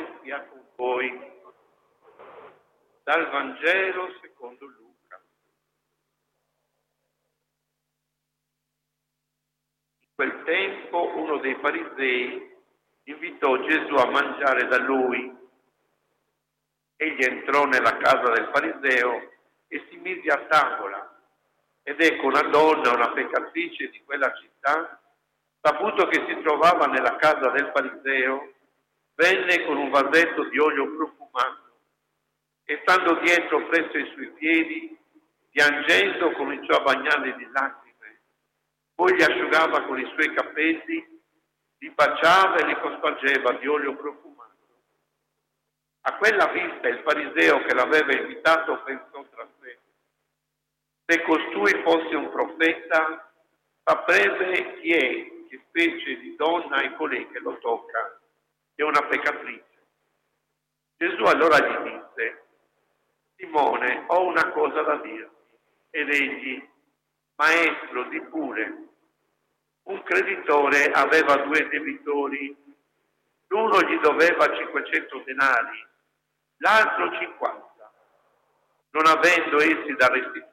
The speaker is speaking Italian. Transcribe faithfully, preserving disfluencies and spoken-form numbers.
sia con voi. Dal Vangelo secondo Luca. In quel tempo uno dei farisei invitò Gesù a mangiare da lui. Egli entrò nella casa del fariseo e si mise a tavola. Ed ecco una donna, una peccatrice di quella città, saputo che si trovava nella casa del fariseo, venne con un vasetto di olio profumato e stando dietro presso i suoi piedi, piangendo cominciò a bagnarli di lacrime. Poi li asciugava con i suoi capelli, li baciava e li cospargeva di olio profumato. A quella vista il fariseo che l'aveva invitato pensò tra sé: se costui fosse un profeta, saprebbe chi è, che specie di donna è colei che lo tocca, è una peccatrice. Gesù allora gli disse: Simone, ho una cosa da dirti. Ed egli: Maestro, di pure. Un creditore aveva due debitori, l'uno gli doveva cinquecento denari, l'altro cinquanta. Non avendo essi da restituire,